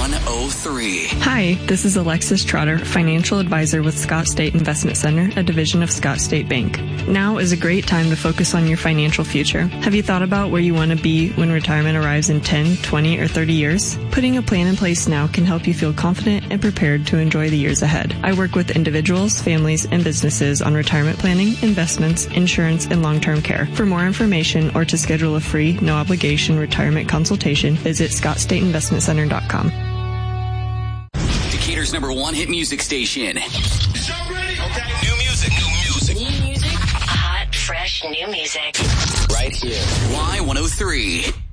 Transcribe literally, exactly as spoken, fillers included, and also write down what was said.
one oh three. Hi, this is Alexis Trotter, financial advisor with Scott State Investment Center, a division of Scott State Bank. Now is a great time to focus on your financial future. Have you thought about where you want to be when retirement arrives in ten, twenty, or thirty years? Putting a plan in place now can help you feel confident and prepared to enjoy the years ahead. I work with individuals, families, and businesses on retirement planning, investments, insurance, and long-term care. For more information or to schedule a free, no-obligation retirement consultation, visit scott state investment center dot com. Decatur's number one hit music station. Is y'all ready? Okay. New music. New music. New music. Hot, fresh, new music. Right here. Y one oh three.